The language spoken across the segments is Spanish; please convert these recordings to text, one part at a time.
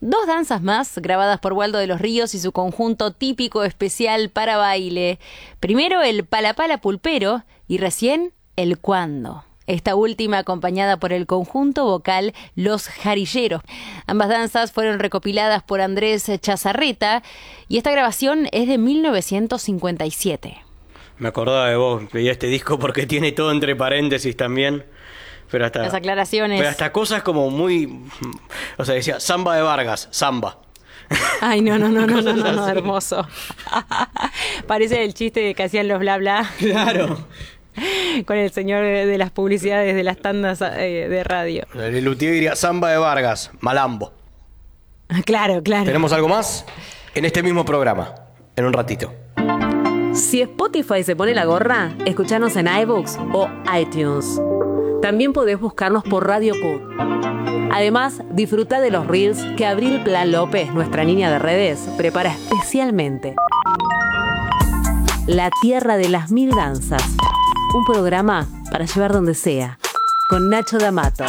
2 danzas más grabadas por Waldo de los Ríos y su conjunto típico especial para baile. Primero el Pala Pala Pulpero y recién el Cuando. Esta última acompañada por el conjunto vocal Los Jarilleros. Ambas danzas fueron recopiladas por Andrés Chazarreta y esta grabación es de 1957. Me acordaba de vos, veía este disco porque tiene todo entre paréntesis también. Pero hasta, las aclaraciones. Pero hasta cosas como muy... O sea, decía, samba de Vargas, samba. Ay, no, hermoso. Parece el chiste que hacían los bla bla. Claro. Con el señor de las publicidades de las tandas de radio. El luthier diría, samba de Vargas, malambo. Claro. ¿Tenemos algo más? En este mismo programa, en un ratito. Si Spotify se pone la gorra, escuchanos en iVoox o iTunes. También podés buscarnos por Radio Cut. Además, disfruta de los reels que Abril Plan López, nuestra niña de redes, prepara especialmente. La Tierra de las Mil Danzas. Un programa para llevar donde sea. Con Nacho D'Amato.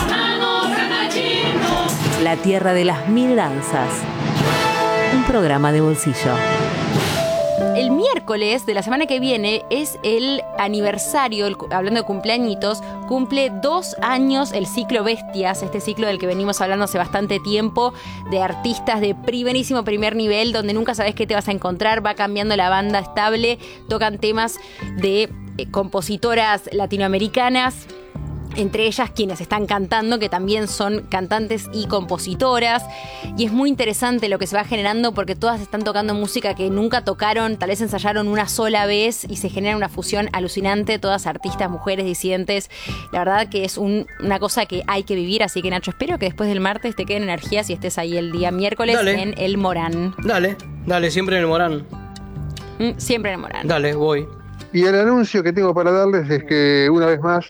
La Tierra de las Mil Danzas. Un programa de bolsillo. El miércoles de la semana que viene es el aniversario, hablando de cumpleañitos, cumple 2 años el ciclo Bestias, este ciclo del que venimos hablando hace bastante tiempo, de artistas de primerísimo primer nivel, donde nunca sabes qué te vas a encontrar, va cambiando la banda estable, tocan temas de compositoras latinoamericanas, entre ellas quienes están cantando, que también son cantantes y compositoras, y es muy interesante lo que se va generando porque todas están tocando música que nunca tocaron, tal vez ensayaron una sola vez y se genera una fusión alucinante, todas artistas, mujeres, disidentes. La verdad que es una cosa que hay que vivir, así que Nacho, espero que después del martes te queden energías y estés ahí el día miércoles. Dale. En el Morán. Dale, siempre en el Morán. Siempre en el Morán. Dale, voy. Y el anuncio que tengo para darles es que una vez más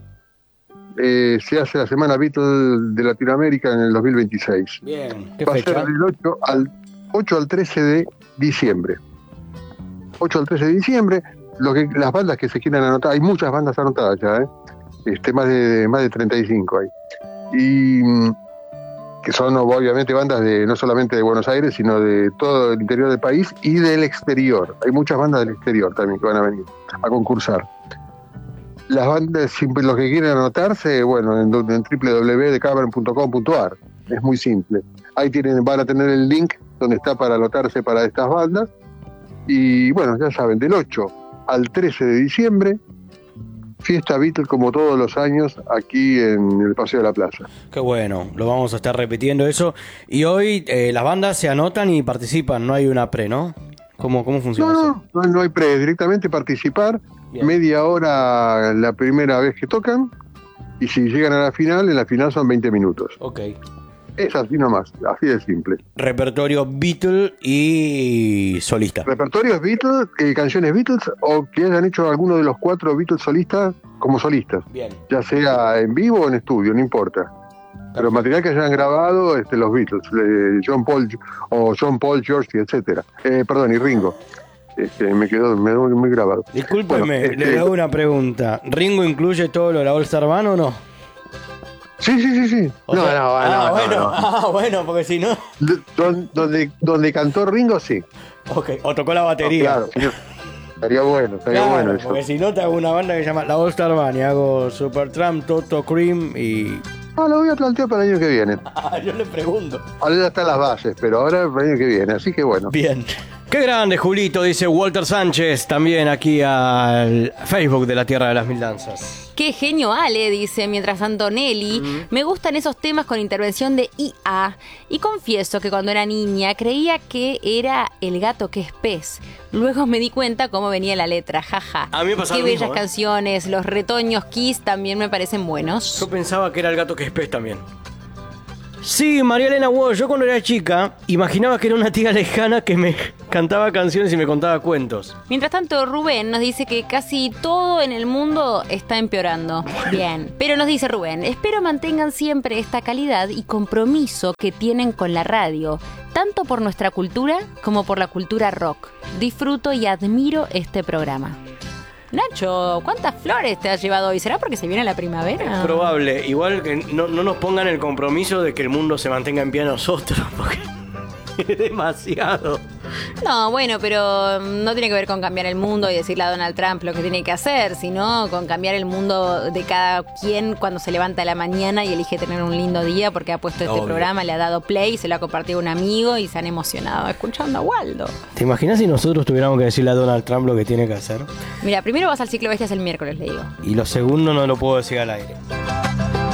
se hace la Semana Beatles de Latinoamérica en el 2026. Bien. ¿Qué Va fecha? a ser del 8 al 13 de diciembre. 8 al 13 de diciembre, las bandas que se quieran anotar, hay muchas bandas anotadas ya, más de 35 hay. Y que son obviamente bandas no solamente de Buenos Aires, sino de todo el interior del país y del exterior. Hay muchas bandas del exterior también que van a venir a concursar. Las bandas, los que quieren anotarse, bueno, en www.decavern.com.ar. Es muy simple. Ahí van a tener el link donde está para anotarse para estas bandas. Y bueno, ya saben, del 8 al 13 de diciembre, Fiesta Beatles como todos los años aquí en el Paseo de la Plaza. Qué bueno, lo vamos a estar repitiendo eso. Y hoy las bandas se anotan y participan, no hay una pre, ¿no? ¿Cómo funciona eso? No hay pre, directamente participar. Bien. Media hora la primera vez que tocan, y si llegan a la final, en la final son 20 minutos. Ok. Es así nomás, así de simple. Repertorio Beatles y solista. Repertorios Beatles, canciones Beatles, o que hayan hecho alguno de los 4 Beatles solistas como solistas. Bien. Ya sea en vivo o en estudio, no importa. Pero material que hayan grabado los Beatles, John Paul, George, etcétera. Y Ringo. Me quedó muy grabado. Discúlpeme, le hago una pregunta. ¿Ringo incluye todo lo de la All Star Band o no? Sí. Bueno, porque si no... Donde cantó Ringo, sí. Ok, o tocó la batería. Claro, sí. Estaría bueno eso. Porque si no te hago una banda que se llama la All Star Band y hago Supertramp, Toto, Cream y... lo voy a plantear para el año que viene. Yo le pregunto. Ahora ya están las bases, pero ahora para el año que viene, así que bueno. Bien. Qué grande, Julito, dice Walter Sánchez, también aquí al Facebook de la Tierra de las Mil Danzas. Qué genio Ale, dice, mientras Antonelli, me gustan esos temas con intervención de IA. Y confieso que cuando era niña creía que era el gato que es pez. Luego me di cuenta cómo venía la letra, jaja. A mí me pasaba Qué lo mismo, bellas canciones, los retoños Kiss también me parecen buenos. Yo pensaba que era el gato que es pez también. Sí, María Elena Walsh, yo cuando era chica imaginaba que era una tía lejana que me cantaba canciones y me contaba cuentos. Mientras tanto, Rubén nos dice que casi todo en el mundo está empeorando. Bien, pero nos dice Rubén, espero mantengan siempre esta calidad y compromiso que tienen con la radio, tanto por nuestra cultura como por la cultura rock. Disfruto y admiro este programa. Nacho, ¿cuántas flores te has llevado hoy? ¿Será porque se viene la primavera? Probable. Igual que no nos pongan el compromiso de que el mundo se mantenga en pie a nosotros, porque es demasiado. No, bueno, pero no tiene que ver con cambiar el mundo y decirle a Donald Trump lo que tiene que hacer, sino con cambiar el mundo de cada quien cuando se levanta a la mañana y elige tener un lindo día porque ha puesto este programa, le ha dado play, se lo ha compartido un amigo y se han emocionado escuchando a Waldo. ¿Te imaginas si nosotros tuviéramos que decirle a Donald Trump lo que tiene que hacer? Mira, primero vas al Ciclo Bestias el miércoles, le digo. Y lo segundo no lo puedo decir al aire.